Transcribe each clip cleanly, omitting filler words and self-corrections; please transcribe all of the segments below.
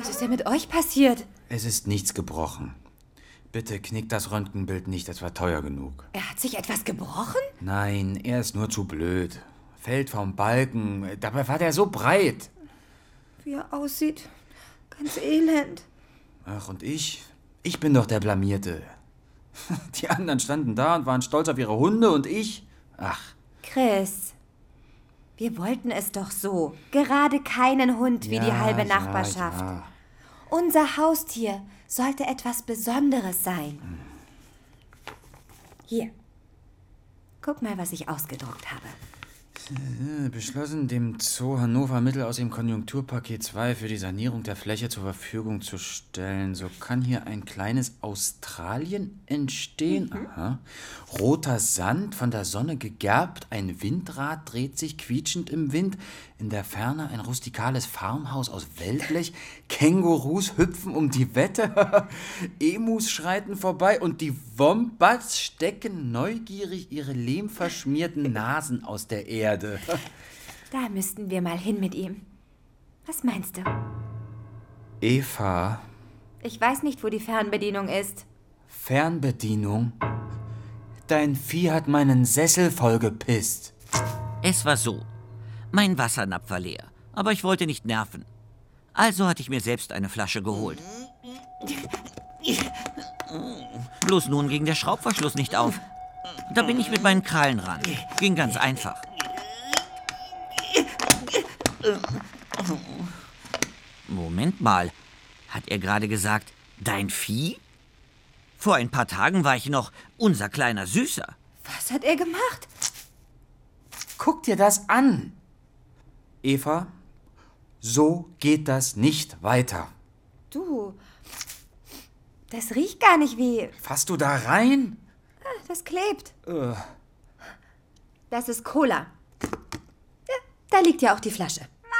Was ist denn mit euch passiert? Es ist nichts gebrochen. Bitte knickt das Röntgenbild nicht, es war teuer genug. Er hat sich etwas gebrochen? Nein, er ist nur zu blöd. Fällt vom Balken, dabei war der so breit. Wie er aussieht, ganz elend. Ach, und ich? Ich bin doch der Blamierte. Die anderen standen da und waren stolz auf ihre Hunde und ich? Ach. Chris, wir wollten es doch so. Gerade keinen Hund wie die halbe Nachbarschaft. Ja. Unser Haustier sollte etwas Besonderes sein. Hier. Guck mal, was ich ausgedruckt habe. Beschlossen, dem Zoo Hannover Mittel aus dem Konjunkturpaket 2 für die Sanierung der Fläche zur Verfügung zu stellen. So kann hier ein kleines Australien entstehen. Aha. Roter Sand, von der Sonne gegerbt, ein Windrad dreht sich quietschend im Wind. In der Ferne ein rustikales Farmhaus aus Wellblech. Kängurus hüpfen um die Wette. Emus schreiten vorbei und die Wombats stecken neugierig ihre lehmverschmierten Nasen aus der Erde. Da müssten wir mal hin mit ihm. Was meinst du? Eva. Ich weiß nicht, wo die Fernbedienung ist. Fernbedienung? Dein Vieh hat meinen Sessel vollgepisst. Es war so. Mein Wassernapf war leer, aber ich wollte nicht nerven. Also hatte ich mir selbst eine Flasche geholt. Bloß nun ging der Schraubverschluss nicht auf. Da bin ich mit meinen Krallen ran. Ging ganz einfach. Moment mal. Hat er gerade gesagt, dein Vieh? Vor ein paar Tagen war ich noch unser kleiner Süßer. Was hat er gemacht? Guck dir das an. Eva, so geht das nicht weiter. Du, das riecht gar nicht wie... Fasst du da rein? Das klebt. Das ist Cola. Ja, da liegt ja auch die Flasche.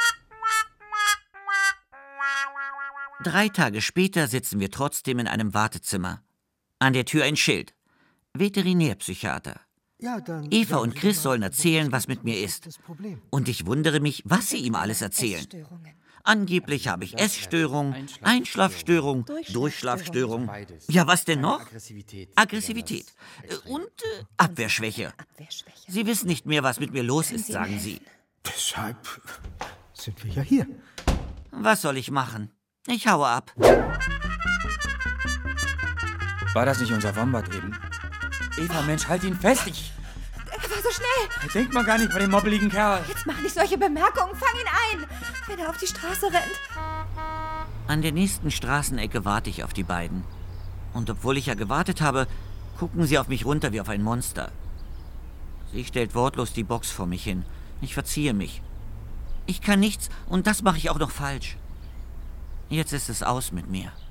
3 Tage später sitzen wir trotzdem in einem Wartezimmer. An der Tür ein Schild. Veterinärpsychiater. Ja, dann Eva und Chris mal, sollen erzählen, was mit mir ist. das Problem. Und ich wundere mich, was sie ihm alles erzählen. Essstörungen. Angeblich habe ich Essstörung, Einschlafstörung, Durchschlafstörung. Ja, was denn noch? Aggressivität. Und Abwehrschwäche. Sie wissen nicht mehr, was mit mir los ist, sagen sie. Deshalb sind wir ja hier. Was soll ich machen? Ich haue ab. War das nicht unser Wombat eben? Eva, Mensch, halt ihn fest. Er war so schnell. Denkt man gar nicht bei dem mobbeligen Kerl. Jetzt mach nicht solche Bemerkungen. Fang ihn ein, wenn er auf die Straße rennt. An der nächsten Straßenecke warte ich auf die beiden. Und obwohl ich ja gewartet habe, gucken sie auf mich runter wie auf ein Monster. Sie stellt wortlos die Box vor mich hin. Ich verziehe mich. Ich kann nichts und das mache ich auch noch falsch. Jetzt ist es aus mit mir.